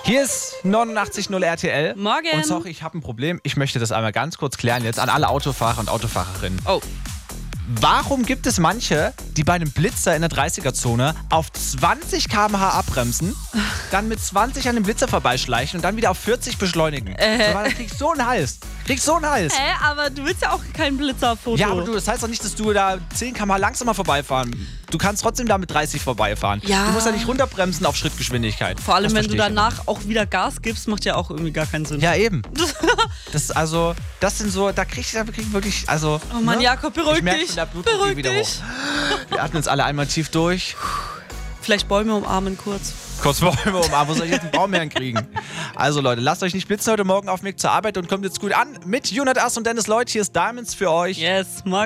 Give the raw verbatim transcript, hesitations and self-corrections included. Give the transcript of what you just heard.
Hier ist neunundachtzig Komma null R T L. Morgen. Und sorry, ich habe ein Problem. Ich möchte das einmal ganz kurz klären jetzt an alle Autofahrer und Autofahrerinnen. Oh. Warum gibt es manche, die bei einem Blitzer in der dreißiger-Zone auf zwanzig Kilometer pro Stunde abbremsen, dann mit zwanzig an dem Blitzer vorbeischleichen und dann wieder auf vierzig beschleunigen? Äh. So, dann kriegst du so einen Hals. Kriegst so einen Hals. Hä, aber du willst ja auch kein Blitzerfoto. Ja, aber du, das heißt doch nicht, dass du da zehn Kilometer pro Stunde langsamer vorbeifahren. Du kannst trotzdem da mit dreißig vorbeifahren. Ja. Du musst ja nicht runterbremsen auf Schrittgeschwindigkeit. Vor allem, Das wenn du verstehe ich immer danach auch wieder Gas gibst, macht ja auch irgendwie gar keinen Sinn. nicht. Ja, eben. Das ist also, das sind so, da krieg ich, da krieg ich wirklich, also. Oh Mann, ne? Jakob, beruhig Ich merk dich. schon, der Blutdruck Beruhig geht wieder dich. hoch. Wir atmen uns alle einmal tief durch. Vielleicht Bäume umarmen kurz. Kurz vor dem umarmen, wo soll ich jetzt einen Baum hinkriegen? Also Leute, lasst euch nicht blitzen heute Morgen auf dem Weg zur Arbeit und kommt jetzt gut an mit Jonas Ass und Dennis Lloyd. Hier ist Diamonds für euch. Yes, Marc.